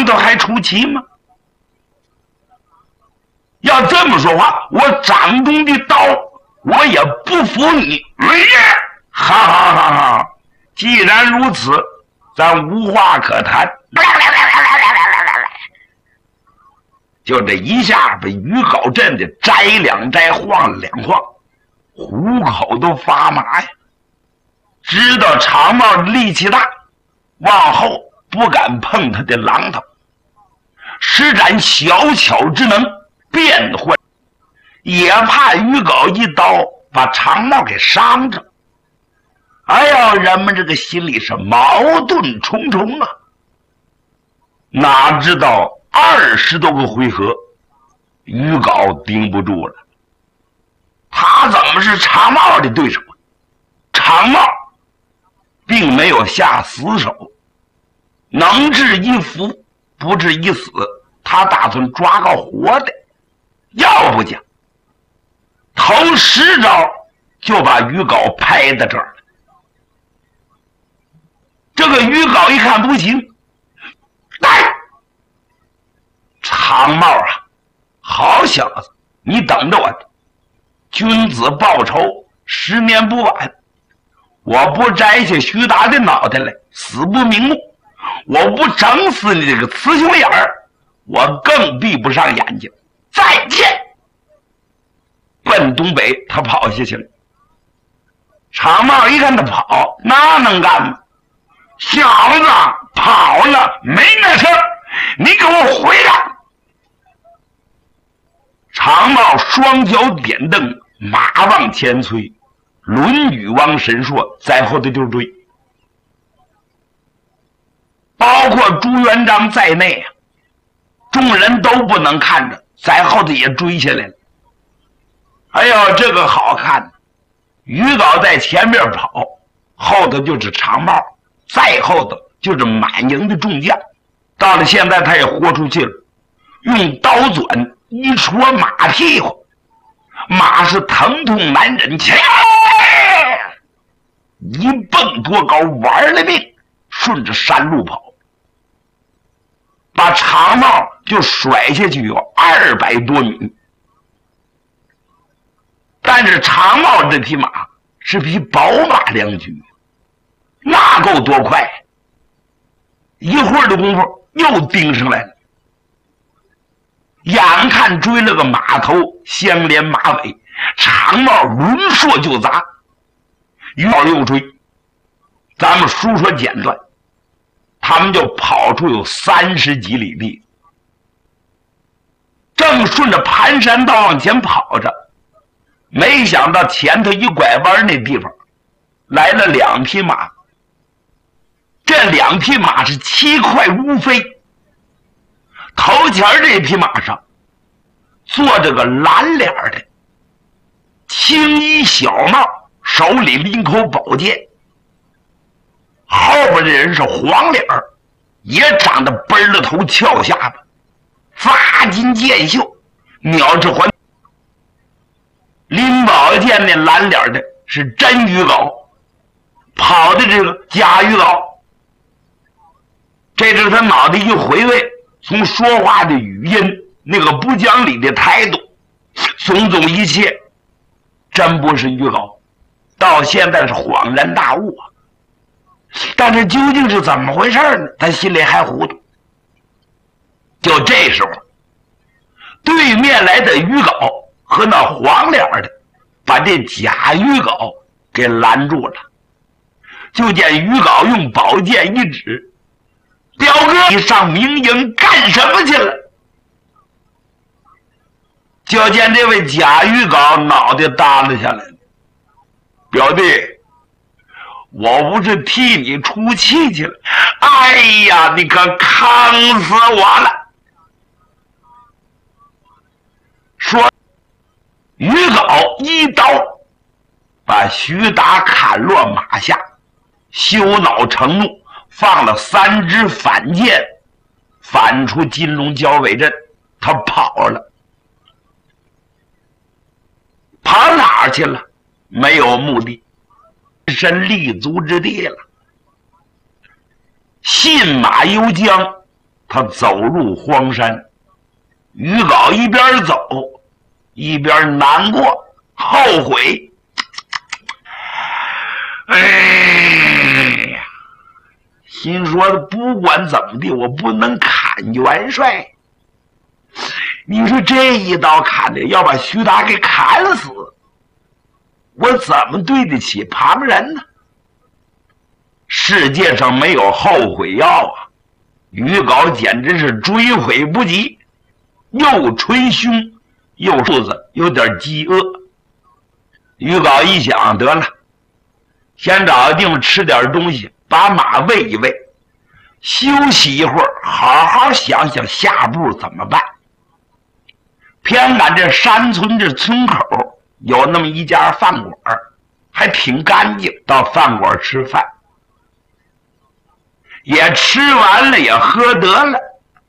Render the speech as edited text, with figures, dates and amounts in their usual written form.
头还出奇吗？要这么说话，我掌中的刀我也不服你。哈哈哈哈！既然如此，咱无话可谈。就这一下被于镐震的摘两摘，晃两晃，虎口都发麻呀。知道长帽力气大，往后不敢碰他的榔头，施展小巧之能变换，也怕于镐一刀把长帽给伤着。哎呀，人们这个心里是矛盾重重啊！哪知道20多个回合，于镐顶不住了。他怎么是长帽的对手？长帽并没有下死手，能治一夫不治一死，他打算抓个活的。要不讲，头10招就把于镐拍在这儿了。这个于镐一看不行，长帽啊，好小子，你等着我，君子报仇，10年不晚。我不摘下徐达的脑袋来，死不瞑目；我不整死你这个雌雄眼儿，我更闭不上眼睛。再见！奔东北，他跑下去了。长帽一看他跑，那能干吗？小子，跑了没那事儿，你给我回来！长帽双脚点蹬，马往前催，轮雨往神硕，在后头就追。包括朱元璋在内啊，众人都不能看着，在后头也追下来了。哎呦，这个好看！于镐在前面跑，后头就是长帽，再后头就是满营的众将。到了现在，他也豁出去了，用刀钻一戳马屁股，马是疼痛难忍，一蹦多高，玩了命，顺着山路跑，把长帽就甩下去有200多米。但是长帽这匹马是匹宝马良驹，那够多快！一会儿的功夫又盯上来了，眼看追了个马头相连马尾，长帽抡槊就砸，于镐又追。咱们书说简短，他们就跑出有30几里地，正顺着盘山道往前跑着，没想到前头一拐弯那地方来了2匹马，这2匹马是7块乌飞，头前这匹马上坐着个蓝脸的，青衣小帽，手里拎口宝剑，后边的人是黄脸儿，也长得奔了头翘下巴，发金剑袖，鸟翅环。拎宝剑那蓝脸的是真于镐，跑的这个假于镐。这是他脑袋一回味，从说话的语音，那个不讲理的态度，种种一切，真不是于镐。到现在是恍然大悟啊！但是究竟是怎么回事呢？他心里还糊涂。就这时候，对面来的于镐和那黄脸的把这假于镐给拦住了。就见于镐用宝剑一指：“表哥，你上明营干什么去了？”就见这位假于镐脑袋耷拉下来了：“表弟，我不是替你出气去了，哎呀，你可坑死我了！”说于镐一刀把徐达砍落马下，羞恼成怒，放了3支反箭，反出金龙交尾阵，他跑了。跑哪儿去了？没有目的，身立足之地了。信马由缰， 他走入荒山。于皋一边走一边难过后悔。哎呀，心说不管怎么地，我不能砍元帅。你说这一刀砍的，要把徐达给砍死，我怎么对得起旁人呢？世界上没有后悔药啊！于皋简直是追悔不及，又捶胸又肚子有点饥饿。于皋一想，得了，先找个地方吃点东西，把马喂一喂，休息一会儿，好好想想下步怎么办。偏赶这山村这村口有那么一家饭馆，还挺干净，到饭馆吃饭，也吃完了，也喝得了，